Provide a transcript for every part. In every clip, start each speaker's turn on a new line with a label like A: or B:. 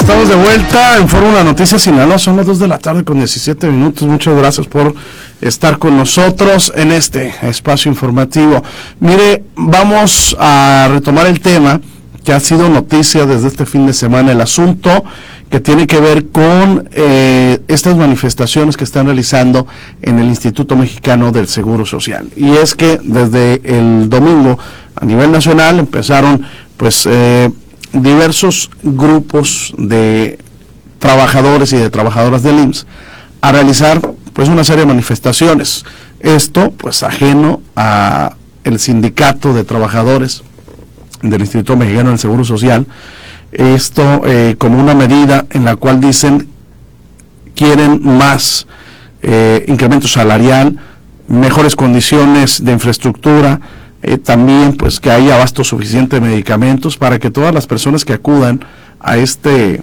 A: Estamos de vuelta en Fórmula Noticias Sinaloa, son las 2 de la tarde con 17 minutos. Muchas gracias por estar con nosotros en este espacio informativo. Mire, vamos a retomar el tema que ha sido noticia desde este fin de semana, el asunto que tiene que ver con estas manifestaciones que están realizando en el Instituto Mexicano del Seguro Social. Y es que desde el domingo a nivel nacional empezaron diversos grupos de trabajadores y de trabajadoras del IMSS a realizar una serie de manifestaciones. Esto ajeno a el sindicato de trabajadores del Instituto Mexicano del Seguro Social. Esto como una medida en la cual dicen quieren más incremento salarial, mejores condiciones de infraestructura, también que haya abasto suficiente de medicamentos para que todas las personas que acudan a el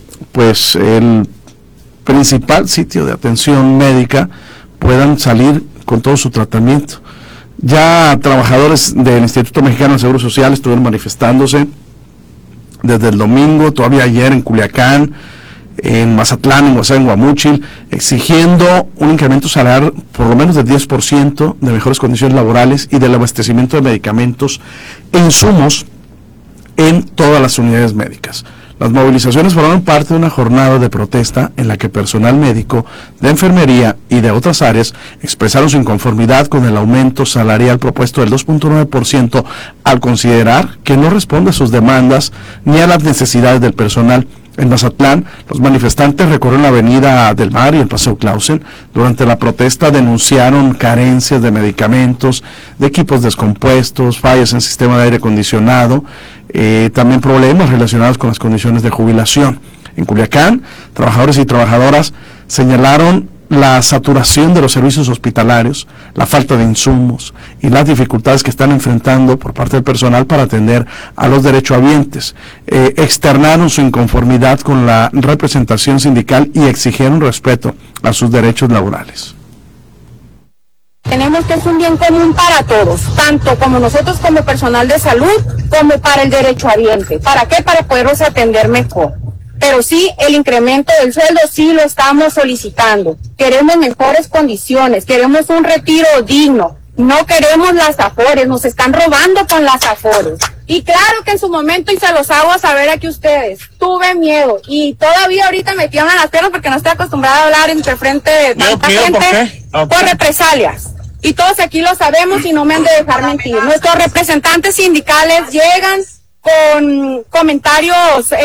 A: principal sitio de atención médica puedan salir con todo su tratamiento. Ya trabajadores del Instituto Mexicano del Seguro Social estuvieron manifestándose desde el domingo, todavía ayer en Culiacán, en Mazatlán, en Guasave, en Guamúchil, exigiendo un incremento salarial por lo menos del 10%, de mejores condiciones laborales y del abastecimiento de medicamentos e insumos en todas las unidades médicas. Las movilizaciones formaron parte de una jornada de protesta en la que personal médico, de enfermería y de otras áreas expresaron su inconformidad con el aumento salarial propuesto del 2.9% al considerar que no responde a sus demandas ni a las necesidades del personal. En Mazatlán, los manifestantes recorrieron la avenida del Mar y el Paseo Clausen. Durante la protesta denunciaron carencias de medicamentos, de equipos descompuestos, fallas en sistema de aire acondicionado, también problemas relacionados con las condiciones de jubilación. En Culiacán, trabajadores y trabajadoras señalaron la saturación de los servicios hospitalarios, la falta de insumos y las dificultades que están enfrentando por parte del personal para atender a los derechohabientes. Externaron su inconformidad con la representación sindical y exigieron respeto a sus derechos laborales.
B: Tenemos que es un bien común para todos, tanto como nosotros como personal de salud, como para el derechohabiente. ¿Para qué? Para poderlos atender mejor. Pero sí, el incremento del sueldo sí lo estamos solicitando. Queremos mejores condiciones, queremos un retiro digno, no queremos las afores, nos están robando con las afores. Y claro que en su momento, y se los hago saber aquí ustedes, tuve miedo y todavía ahorita me tiemblan las piernas porque no estoy acostumbrada a hablar entre frente de tanta gente por represalias. Y todos aquí lo sabemos y no me han de dejar mentir. Nuestros representantes sindicales llegan con comentarios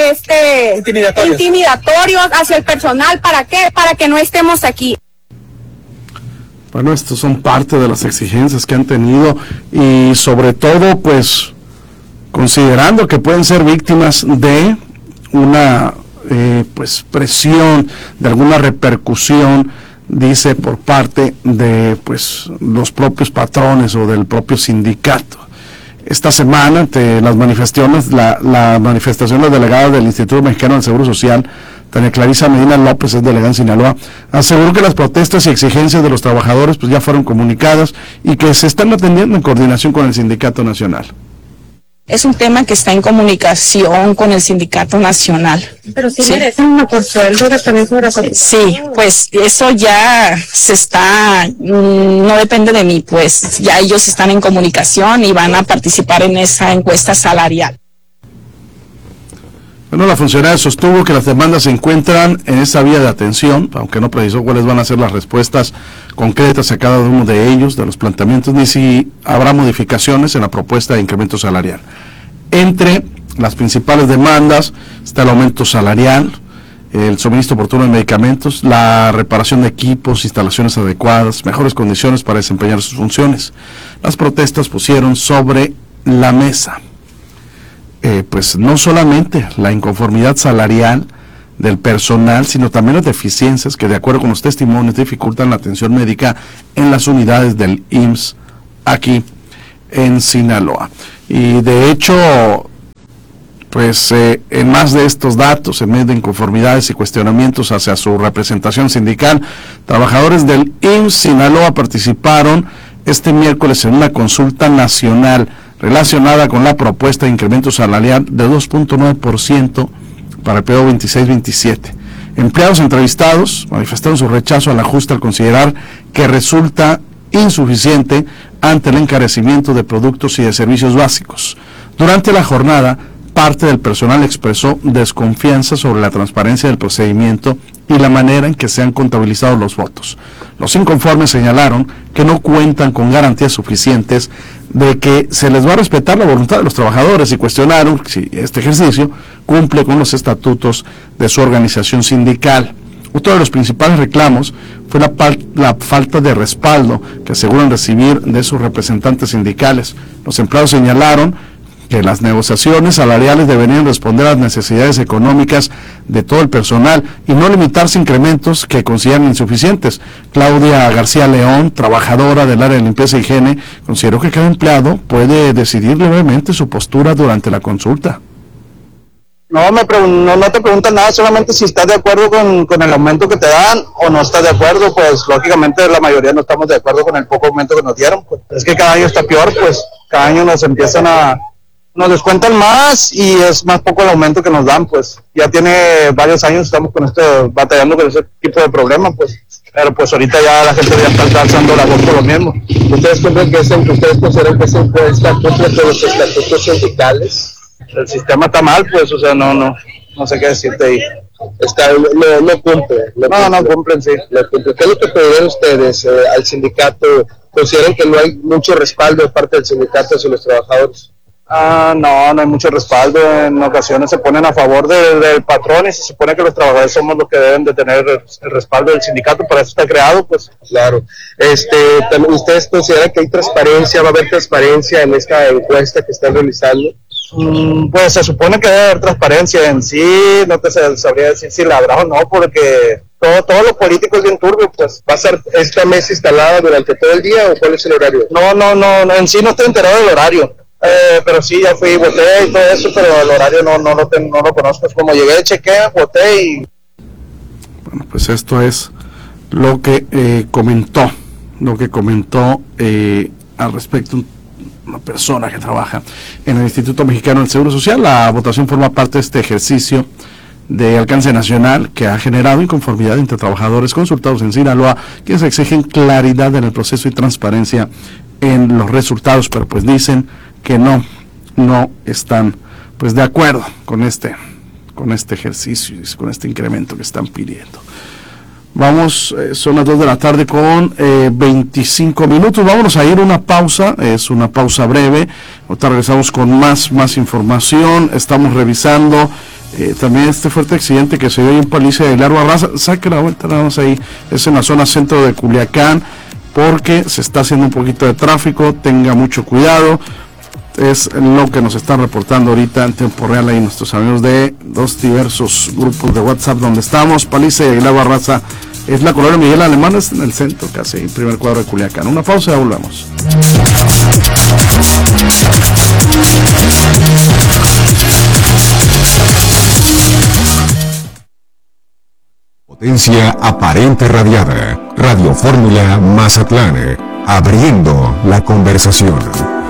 B: intimidatorios hacia el personal. ¿Para qué? Para que no estemos aquí.
A: Bueno, estos son parte de las exigencias que han tenido y sobre todo considerando que pueden ser víctimas de una presión, de alguna repercusión, dice, por parte de los propios patrones o del propio sindicato. Esta semana, ante las manifestaciones, la manifestación de la delegada del Instituto Mexicano del Seguro Social, Tania Clarisa Medina López, es delegada en Sinaloa, aseguró que las protestas y exigencias de los trabajadores ya fueron comunicadas y que se están atendiendo en coordinación con el Sindicato Nacional.
C: Es un tema que está en comunicación con el Sindicato Nacional.
B: Pero sí merecen un mejor sueldo, dependiendo de la cotización.
C: Sí, eso ya no depende de mí, ya ellos están en comunicación y van a participar en esa encuesta salarial.
A: Bueno, la funcionaria sostuvo que las demandas se encuentran en esa vía de atención, aunque no precisó cuáles van a ser las respuestas concretas a cada uno de ellos, de los planteamientos, ni si habrá modificaciones en la propuesta de incremento salarial. Entre las principales demandas está el aumento salarial, el suministro oportuno de medicamentos, la reparación de equipos, instalaciones adecuadas, mejores condiciones para desempeñar sus funciones. Las protestas pusieron sobre la mesa no solamente la inconformidad salarial del personal, sino también las deficiencias que, de acuerdo con los testimonios, dificultan la atención médica en las unidades del IMSS aquí en Sinaloa. Y de hecho, en más de estos datos, en medio de inconformidades y cuestionamientos hacia su representación sindical, trabajadores del IMSS Sinaloa participaron este miércoles en una consulta nacional relacionada con la propuesta de incremento salarial de 2.9% para el periodo 26-27. Empleados entrevistados manifestaron su rechazo al ajuste al considerar que resulta insuficiente ante el encarecimiento de productos y de servicios básicos. Durante la jornada, parte del personal expresó desconfianza sobre la transparencia del procedimiento y la manera en que se han contabilizado los votos. Los inconformes señalaron que no cuentan con garantías suficientes de que se les va a respetar la voluntad de los trabajadores y cuestionaron si este ejercicio cumple con los estatutos de su organización sindical. Otro de los principales reclamos fue la falta de respaldo que aseguran recibir de sus representantes sindicales. Los empleados señalaron que las negociaciones salariales deberían responder a las necesidades económicas de todo el personal y no limitarse a incrementos que consideran insuficientes. Claudia García León, trabajadora del área de limpieza e higiene, consideró que cada empleado puede decidir libremente su postura durante la consulta.
D: No te preguntan nada, solamente si estás de acuerdo con el aumento que te dan o no estás de acuerdo. Pues lógicamente la mayoría no estamos de acuerdo con el poco aumento que nos dieron. Pues es que cada año está peor, pues cada año nos descuentan más y es más poco el aumento que nos dan. Pues ya tiene varios años estamos batallando con ese tipo de problemas, pues. Pero pues ahorita ya la gente ya está alzando la voz por lo mismo.
E: ¿Ustedes consideran que esa encuesta cumple con los estatutos sindicales?
D: El sistema está mal, pues, o sea, no sé qué decirte ahí.
E: No cumple.
D: No cumplen, sí.
E: ¿Qué es lo que pidieron ustedes al sindicato? ¿Consideran que no hay mucho respaldo de parte del sindicato hacia los trabajadores?
D: No hay mucho respaldo. En ocasiones se ponen a favor del patrón y se supone que los trabajadores somos los que deben de tener el respaldo del sindicato, para eso está creado, pues.
E: Claro. También ¿ustedes consideran que hay transparencia, va a haber transparencia en esta encuesta que están realizando?
D: Pues se supone que debe haber transparencia en sí, no te sabría decir si la habrá o no, porque todo lo político es bien turbio, pues.
E: ¿Va a ser esta mesa instalada durante todo el día o cuál es el horario?
D: No, en sí no estoy enterado del horario. Pero sí, ya fui, voté y todo eso, pero el horario no lo conozco. Es como llegué, chequé, voté y...
A: Bueno, pues esto es lo que comentó al respecto una persona que trabaja en el Instituto Mexicano del Seguro Social. La votación forma parte de este ejercicio de alcance nacional que ha generado inconformidad entre trabajadores consultados en Sinaloa, quienes exigen claridad en el proceso y transparencia en los resultados, pero pues dicen que no están pues de acuerdo con este ejercicio, con este incremento que están pidiendo. Vamos, son las 2 de la tarde con 25 minutos. Vámonos a ir a una pausa, es una pausa breve. Ahorita regresamos con más información. Estamos revisando también este fuerte accidente que se dio en Palicia de Aguilar Barraza. Saque la vuelta, nada más ahí. Es en la zona centro de Culiacán, porque se está haciendo un poquito de tráfico. Tenga mucho cuidado. Es lo que nos están reportando ahorita en tiempo real ahí nuestros amigos de los diversos grupos de WhatsApp donde estamos. Palicia y Aguilar Barraza es la colonia Miguel Alemán, es en el centro, casi en primer cuadro de Culiacán. Una pausa y ya volvemos.
F: Potencia aparente radiada. Radio Fórmula Mazatlán, abriendo la conversación.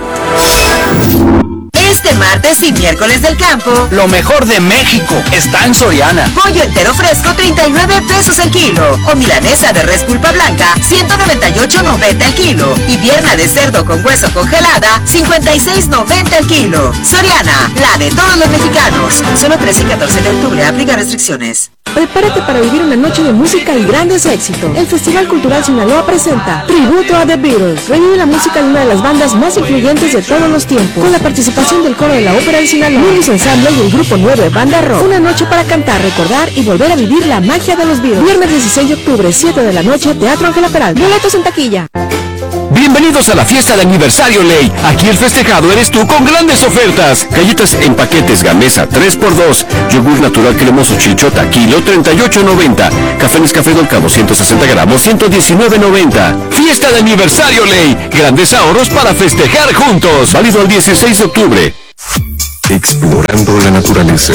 G: Este martes y miércoles del campo,
H: lo mejor de México está en Soriana.
G: Pollo entero fresco, 39 pesos el kilo. O milanesa de res pulpa blanca, 198.90 el kilo. Y pierna de cerdo con hueso congelada, 56.90 el kilo. Soriana, la de todos los mexicanos. Solo 13 y 14 de octubre, aplica restricciones.
I: Prepárate para vivir una noche de música y grandes éxitos. El Festival Cultural Sinaloa presenta Tributo a The Beatles. Revive la música de una de las bandas más influyentes de todos los tiempos, con la participación del coro de la ópera de Sinaloa, Lunis Ensemble y el grupo 9 Banda Rock. Una noche para cantar, recordar y volver a vivir la magia de los Beatles. Viernes 16 de octubre, 7 de la noche, Teatro Ángela Peralta. Boletos en taquilla.
J: Bienvenidos a la fiesta de aniversario Ley. Aquí el festejado eres tú con grandes ofertas. Galletas en paquetes Gamesa 3x2. Yogur natural cremoso Chilchota kilo 38.90. Café Nescafé Don Cabo 160 gramos 119.90. Fiesta de aniversario Ley. Grandes ahorros para festejar juntos. Válido el 16 de octubre.
F: Explorando la naturaleza.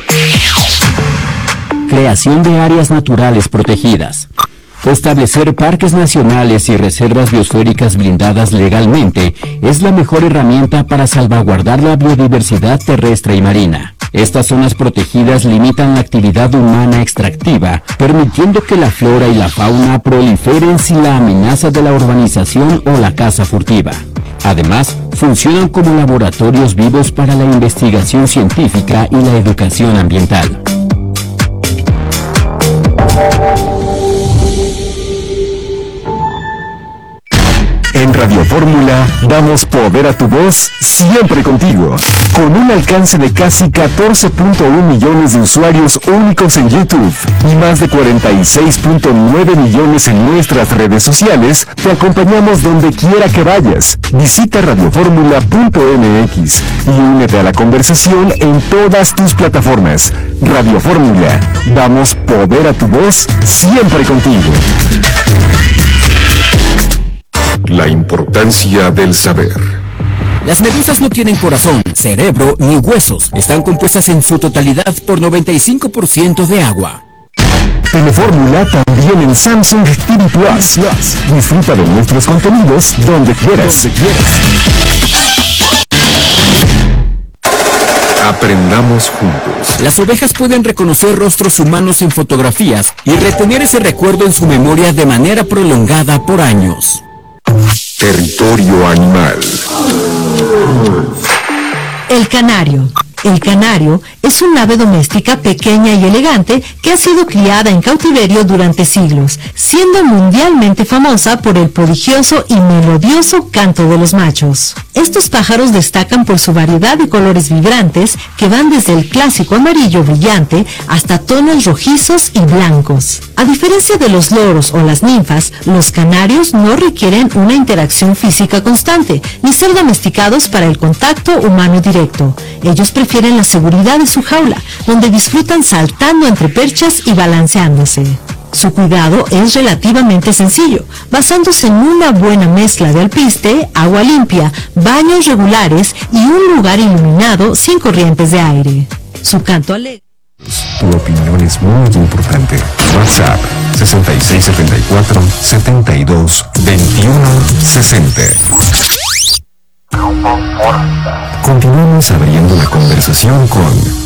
K: Creación de áreas naturales protegidas. Establecer parques nacionales y reservas biosféricas blindadas legalmente es la mejor herramienta para salvaguardar la biodiversidad terrestre y marina. Estas zonas protegidas limitan la actividad humana extractiva, permitiendo que la flora y la fauna proliferen sin la amenaza de la urbanización o la caza furtiva. Además, funcionan como laboratorios vivos para la investigación científica y la educación ambiental.
F: En Radio Fórmula damos poder a tu voz siempre contigo. Con un alcance de casi 14.1 millones de usuarios únicos en YouTube y más de 46.9 millones en nuestras redes sociales, te acompañamos donde quiera que vayas. Visita radioformula.mx y únete a la conversación en todas tus plataformas. Radio Fórmula, damos poder a tu voz siempre contigo. La importancia del saber.
L: Las medusas no tienen corazón, cerebro ni huesos. Están compuestas en su totalidad por 95% de agua.
F: Telefórmula también en Samsung TV Plus. Disfruta de nuestros contenidos donde quieras. Aprendamos juntos.
L: Las ovejas pueden reconocer rostros humanos en fotografías y retener ese recuerdo en su memoria de manera prolongada por años.
F: Territorio animal.
M: El canario. El canario es un ave doméstica pequeña y elegante que ha sido criada en cautiverio durante siglos, siendo mundialmente famosa por el prodigioso y melodioso canto de los machos. Estos pájaros destacan por su variedad de colores vibrantes que van desde el clásico amarillo brillante hasta tonos rojizos y blancos. A diferencia de los loros o las ninfas, los canarios no requieren una interacción física constante, ni ser domesticados para el contacto humano directo. Ellos prefieren la seguridad de su jaula, donde disfrutan saltando entre perchas y balanceándose. Su cuidado es relativamente sencillo, basándose en una buena mezcla de alpiste, agua limpia, baños regulares y un lugar iluminado sin corrientes de aire. Su canto alegre.
F: Tu opinión es muy importante. WhatsApp 6674-722160. Continuamos abriendo la conversación con